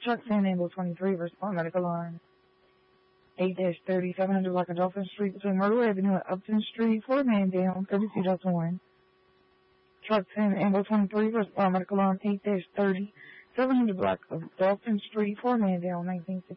Truck 10, Angle 23, respond medical line. 8-30, 700 block of Dolphin Street between Myrtle Avenue and Upton Street, 4-man down, 32 Delta 1. Truck 10, Angle 23, respond medical line. 8-30, 700 block of Dolphin Street, 4-man down, 1960.